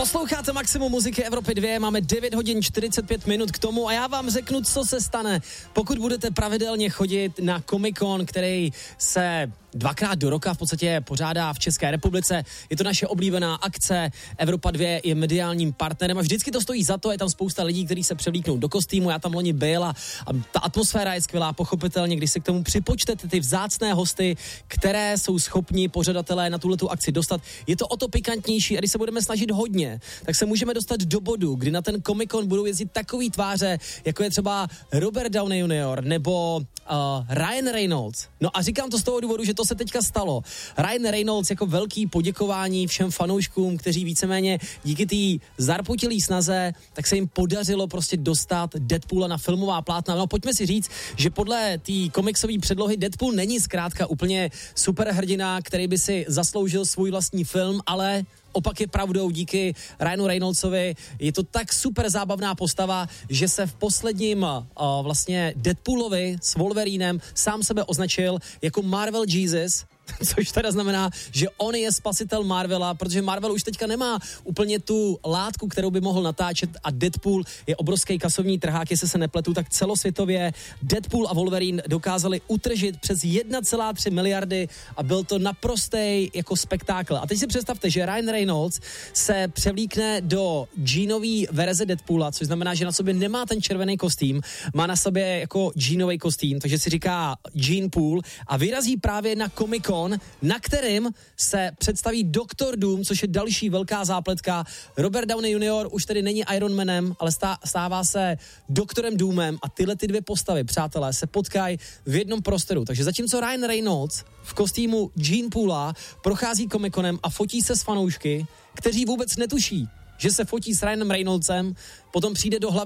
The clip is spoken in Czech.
Posloucháte Maximum muziky Evropy 2, máme 9 hodin 45 minut k tomu a já vám řeknu, co se stane, pokud budete pravidelně chodit na Comic-Con, který se dvakrát do roka v podstatě pořádá v České republice. Je to naše oblíbená akce. Evropa 2 je mediálním partnerem a vždycky to stojí za to. Je tam spousta lidí, kteří se převlíknou do kostýmu. Já tam loni byl a ta atmosféra je skvělá, pochopitelně, když se k tomu připočtete ty vzácné hosty, které jsou schopni pořadatelé na tuhletu akci dostat. Je to o to pikantnější a když se budeme snažit hodně, tak se můžeme dostat do bodu, kdy na ten Comic-Con budou jezdit takový tváře, jako je třeba Robert Downey Jr. nebo Ryan Reynolds. No a říkám to z toho důvodu, že to se teďka stalo. Ryan Reynolds jako velký poděkování všem fanouškům, kteří víceméně díky té zarputilý snaze, tak se jim podařilo prostě dostat Deadpoola na filmová plátna. No pojďme si říct, že podle té komiksové předlohy Deadpool není zkrátka úplně superhrdina, který by si zasloužil svůj vlastní film, ale opak je pravdou, díky Ryanu Reynoldsovi je to tak super zábavná postava, že se v posledním vlastně Deadpoolovi s Wolverinem sám sebe označil jako Marvel Jesus, což teda znamená, že on je spasitel Marvela, protože Marvel už teďka nemá úplně tu látku, kterou by mohl natáčet a Deadpool je obrovský kasovní trhák, jestli se nepletu, tak celosvětově Deadpool a Wolverine dokázali utržit přes 1,3 miliardy a byl to naprostý jako spektákl. A teď si představte, že Ryan Reynolds se převlíkne do jeanový verze Deadpoola, což znamená, že na sobě nemá ten červený kostým, má na sobě jako jeanový kostým, takže si říká Jean Pool a vyrazí právě na Comic-Con, na kterém se představí Doktor Doom, což je další velká zápletka. Robert Downey Jr. už tedy není Iron Manem, ale stává se Doktorem Doomem a tyhle ty dvě postavy, přátelé, se potkají v jednom prostoru. Takže zatímco Ryan Reynolds v kostýmu Jean Poola prochází Comic-Conem a fotí se s fanoušky, kteří vůbec netuší, že se fotí s Ryanem Reynoldsem, potom přijde do hlavy